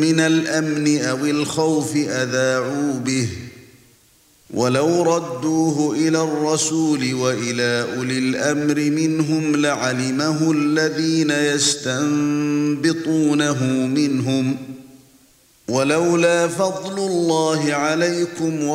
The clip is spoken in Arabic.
مِنَ الْأَمْنِ أَوِ الْخَوْفِ أَذَاعُوا بِهِ وَلَوْ رَدُّوهُ إِلَى الرَّسُولِ وَإِلَى أُولِي الْأَمْرِ مِنْهُمْ لَعَلِمَهُ الَّذِينَ يَسْتَنبِطُونَهُ مِنْهُمْ ۗ وَلَوْلَا فَضْلُ اللَّهِ عَلَيْكُمْ